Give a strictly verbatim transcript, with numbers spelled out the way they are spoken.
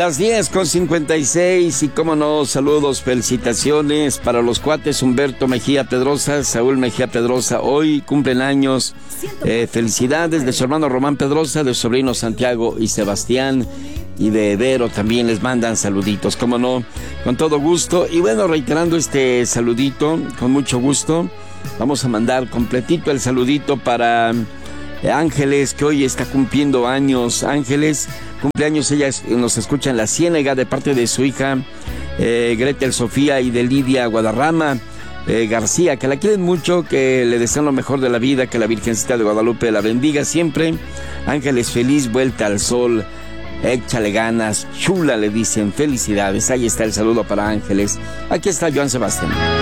Las diez con cincuenta y seis y cómo no, saludos, felicitaciones para los cuates Humberto Mejía Pedrosa, Saúl Mejía Pedrosa, hoy cumplen años, eh, felicidades de su hermano Román Pedrosa, de su sobrino Santiago y Sebastián y de Vero también les mandan saluditos, cómo no, con todo gusto. Y bueno, reiterando este saludito, con mucho gusto, vamos a mandar completito el saludito para Ángeles, que hoy está cumpliendo años. Ángeles, cumpleaños, ella nos escucha en La Ciénega de parte de su hija eh, Gretel Sofía y de Lidia Guadarrama eh, García, que la quieren mucho, que le desean lo mejor de la vida, que la Virgencita de Guadalupe la bendiga siempre. Ángeles, feliz vuelta al sol, échale ganas, chula, le dicen, felicidades. Ahí está el saludo para Ángeles. Aquí está Joan Sebastián.